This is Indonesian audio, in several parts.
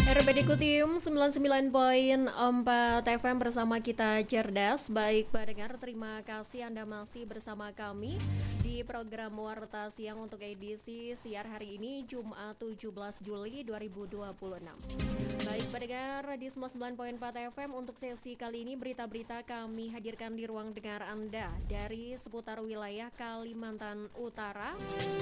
RPD Kutium 99,4 FM bersama kita cerdas. Baik pendengar, terima kasih Anda masih bersama kami di program Warta Siang untuk edisi siar hari ini Jumat 17 Juli 2026. Baik pendengar, di 99,4 FM untuk sesi kali ini berita-berita kami hadirkan di ruang dengar Anda dari seputar wilayah Kalimantan Utara.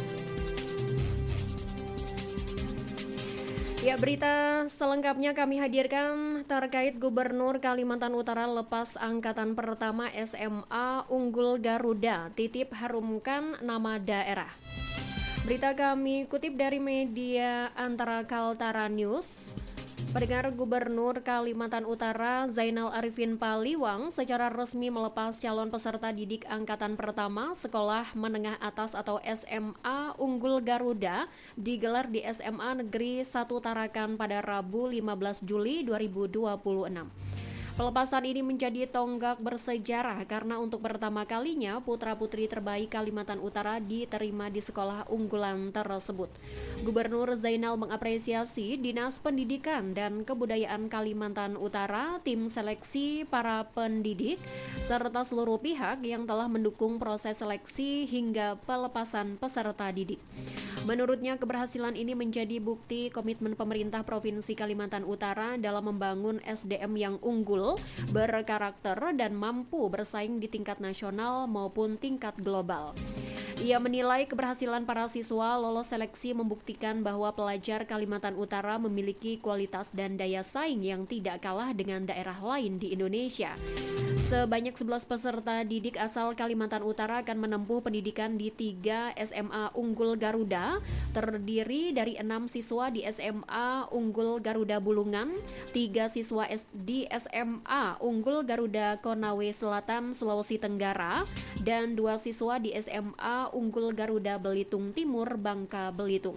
Ya, berita selengkapnya kami hadirkan terkait Gubernur Kalimantan Utara lepas angkatan pertama SMA Unggul Garuda, titip harumkan nama daerah. Berita kami kutip dari media Antara Kaltara News. Pendengar, Gubernur Kalimantan Utara Zainal Arifin Paliwang secara resmi melepas calon peserta didik angkatan pertama Sekolah Menengah Atas atau SMA Unggul Garuda digelar di SMA Negeri 1 Tarakan pada Rabu 15 Juli 2026. Pelepasan ini menjadi tonggak bersejarah karena untuk pertama kalinya putra-putri terbaik Kalimantan Utara diterima di sekolah unggulan tersebut. Gubernur Zainal mengapresiasi Dinas Pendidikan dan Kebudayaan Kalimantan Utara, tim seleksi para pendidik, serta seluruh pihak yang telah mendukung proses seleksi hingga pelepasan peserta didik. Menurutnya, keberhasilan ini menjadi bukti komitmen pemerintah Provinsi Kalimantan Utara dalam membangun SDM yang unggul, berkarakter, dan mampu bersaing di tingkat nasional maupun tingkat global. Ia menilai keberhasilan para siswa lolos seleksi membuktikan bahwa pelajar Kalimantan Utara memiliki kualitas dan daya saing yang tidak kalah dengan daerah lain di Indonesia. Sebanyak 11 peserta didik asal Kalimantan Utara akan menempuh pendidikan di 3 SMA Unggul Garuda, terdiri dari 6 siswa di SMA Unggul Garuda Bulungan, 3 siswa di SMA Unggul Garuda Konawe Selatan, Sulawesi Tenggara, dan 2 siswa di SMA Unggul Garuda Belitung Timur, Bangka Belitung.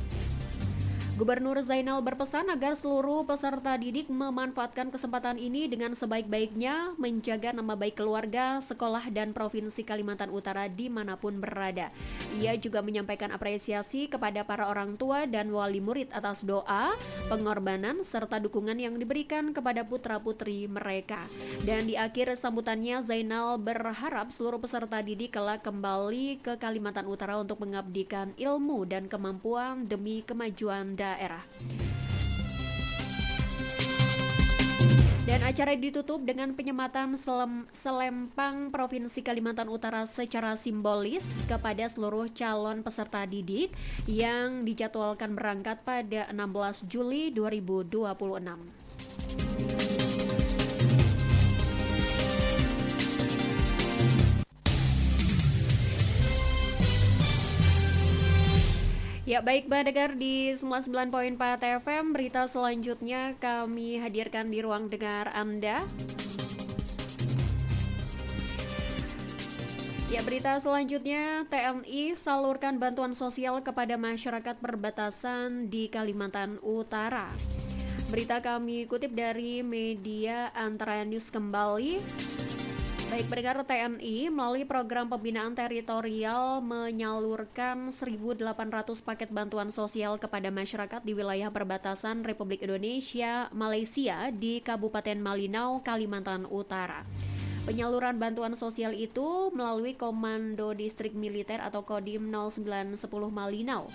Gubernur Zainal berpesan agar seluruh peserta didik memanfaatkan kesempatan ini dengan sebaik-baiknya, menjaga nama baik keluarga, sekolah, dan Provinsi Kalimantan Utara dimanapun berada. Ia juga menyampaikan apresiasi kepada para orang tua dan wali murid atas doa, pengorbanan, serta dukungan yang diberikan kepada putra-putri mereka. Dan di akhir sambutannya, Zainal berharap seluruh peserta didik kelak kembali ke Kalimantan Utara untuk mengabdikan ilmu dan kemampuan demi kemajuan daerah. Dan acara ditutup dengan penyematan selempang Provinsi Kalimantan Utara secara simbolis kepada seluruh calon peserta didik yang dijadwalkan berangkat pada 16 Juli 2026. Ya, baik pendengar, di 99,4 FM, berita selanjutnya kami hadirkan di ruang dengar Anda. Ya, berita selanjutnya, TNI salurkan bantuan sosial kepada masyarakat perbatasan di Kalimantan Utara. Berita kami kutip dari media Antara News kembali. Baik pendengar, TNI melalui program pembinaan teritorial menyalurkan 1.800 paket bantuan sosial kepada masyarakat di wilayah perbatasan Republik Indonesia, Malaysia di Kabupaten Malinau, Kalimantan Utara. Penyaluran bantuan sosial itu melalui Komando Distrik Militer atau Kodim 0910 Malinau.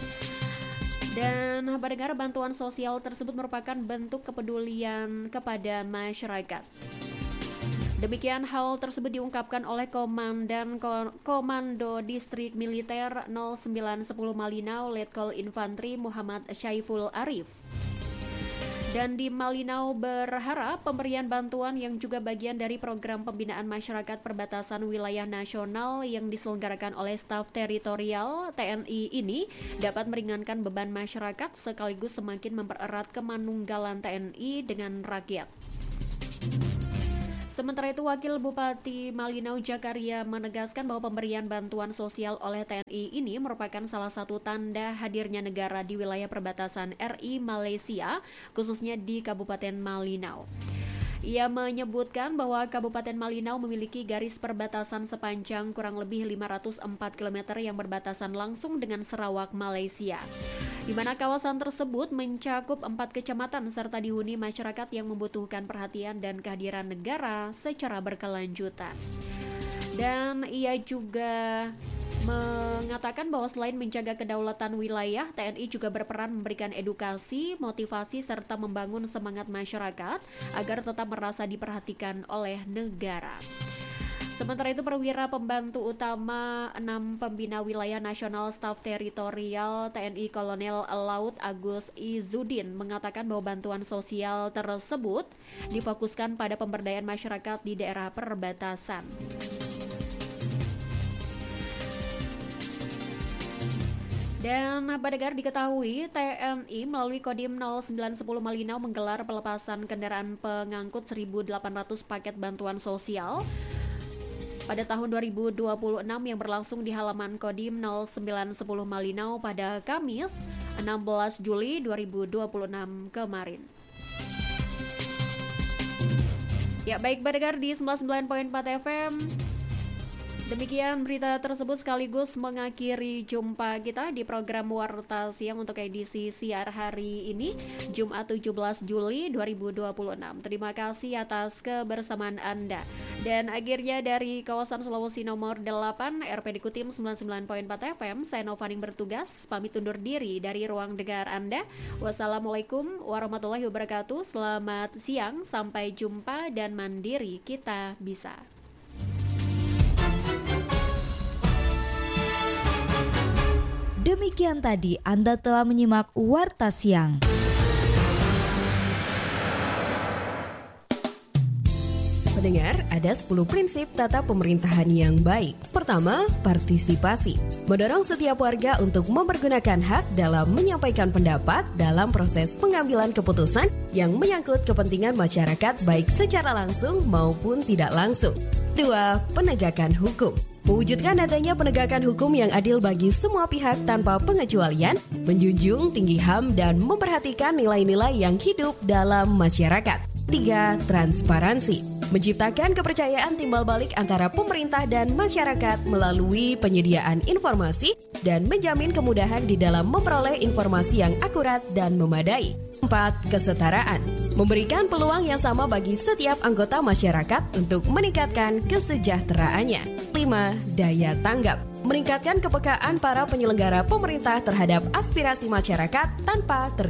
Dan pendengar, bantuan sosial tersebut merupakan bentuk kepedulian kepada masyarakat. Demikian hal tersebut diungkapkan oleh Komandan Komando Distrik Militer 0910 Malinau, Letkol Infantri Muhammad Syaiful Arif. Dan di Malinau berharap pemberian bantuan yang juga bagian dari program pembinaan masyarakat perbatasan wilayah nasional yang diselenggarakan oleh staf teritorial TNI ini dapat meringankan beban masyarakat sekaligus semakin mempererat kemanunggalan TNI dengan rakyat. Sementara itu, Wakil Bupati Malinau Jakaria menegaskan bahwa pemberian bantuan sosial oleh TNI ini merupakan salah satu tanda hadirnya negara di wilayah perbatasan RI Malaysia, khususnya di Kabupaten Malinau. Ia menyebutkan bahwa Kabupaten Malinau memiliki garis perbatasan sepanjang kurang lebih 504 km yang berbatasan langsung dengan Sarawak, Malaysia, di mana kawasan tersebut mencakup 4 kecamatan serta dihuni masyarakat yang membutuhkan perhatian dan kehadiran negara secara berkelanjutan. Dan ia juga mengatakan bahwa selain menjaga kedaulatan wilayah, TNI juga berperan memberikan edukasi, motivasi, serta membangun semangat masyarakat agar tetap merasa diperhatikan oleh negara. Sementara itu, perwira pembantu utama 6 Pembina Wilayah Nasional Staf Teritorial TNI Kolonel Laut Agus Izudin mengatakan bahwa bantuan sosial tersebut difokuskan pada pemberdayaan masyarakat di daerah perbatasan. Dan pendengar, diketahui TNI melalui Kodim 0910 Malinau menggelar pelepasan kendaraan pengangkut 1.800 paket bantuan sosial pada tahun 2026 yang berlangsung di halaman Kodim 0910 Malinau pada Kamis 16 Juli 2026 kemarin. Ya, baik pendengar di 99.4 FM. Demikian berita tersebut sekaligus mengakhiri jumpa kita di program Warta Siang untuk edisi siar hari ini, Jumat 17 Juli 2026. Terima kasih atas kebersamaan Anda. Dan akhirnya dari kawasan Sulawesi nomor 8, RPD Kutim 99.4 FM, saya Novaning bertugas, pamit undur diri dari ruang dengar Anda. Wassalamualaikum warahmatullahi wabarakatuh. Selamat siang, sampai jumpa dan mandiri kita bisa. Demikian tadi Anda telah menyimak Warta Siang. Pendengar, ada 10 prinsip tata pemerintahan yang baik. Pertama, partisipasi. Mendorong setiap warga untuk mempergunakan hak dalam menyampaikan pendapat dalam proses pengambilan keputusan yang menyangkut kepentingan masyarakat baik secara langsung maupun tidak langsung. 2. Penegakan hukum. Mewujudkan adanya penegakan hukum yang adil bagi semua pihak tanpa pengecualian, menjunjung tinggi HAM dan memperhatikan nilai-nilai yang hidup dalam masyarakat. 3. Transparansi. Menciptakan kepercayaan timbal balik antara pemerintah dan masyarakat melalui penyediaan informasi dan menjamin kemudahan di dalam memperoleh informasi yang akurat dan memadai. 4. Kesetaraan. Memberikan peluang yang sama bagi setiap anggota masyarakat untuk meningkatkan kesejahteraannya. 5. Daya tanggap. Meningkatkan kepekaan para penyelenggara pemerintah terhadap aspirasi masyarakat tanpa